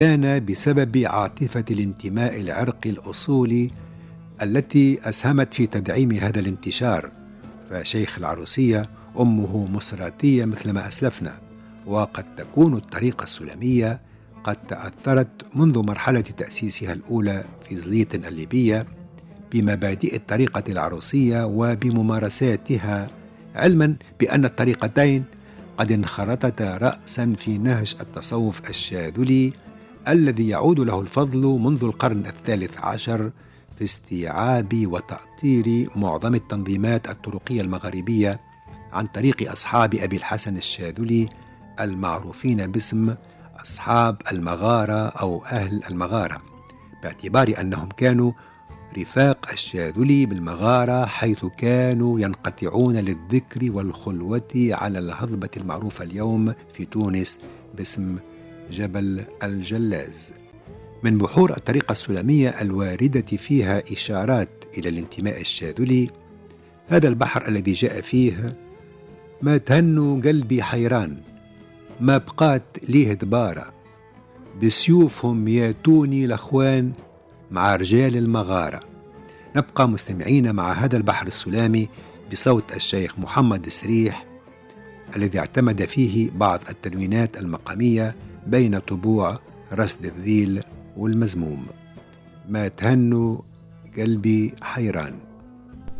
كان بسبب عاطفة الانتماء العرقي الأصولي التي أسهمت في تدعيم هذا الانتشار. فشيخ العروسية أمه مصراتية مثل ما أسلفنا، وقد تكون الطريقة السلمية قد تأثرت منذ مرحلة تأسيسها الأولى في زليط الليبية بمبادئ الطريقة العروسية وبممارساتها، علما بأن الطريقتين قد انخرطتا رأسا في نهج التصوف الشاذلي الذي يعود له الفضل منذ القرن الثالث عشر في استيعاب وتأطير معظم التنظيمات الطرقية المغاربية عن طريق أصحاب أبي الحسن الشاذلي المعروفين باسم أصحاب المغارة أو أهل المغارة، باعتبار أنهم كانوا رفاق الشاذلي بالمغارة، حيث كانوا ينقطعون للذكر والخلوة على الهضبة المعروفة اليوم في تونس باسم جبل الجلاز. من بحور الطريقة السلمية الواردة فيها إشارات إلى الانتماء الشاذلي هذا البحر الذي جاء فيه: ما تهنوا قلبي حيران، ما بقات ليه دبارة، بسيوفهم ياتوني الأخوان مع رجال المغارة. نبقى مستمعين مع هذا البحر السلامي بصوت الشيخ محمد السريح الذي اعتمد فيه بعض التنوينات المقامية بين طبوع رصد الذيل والمزموم. ما تهنوا قلبي حيران.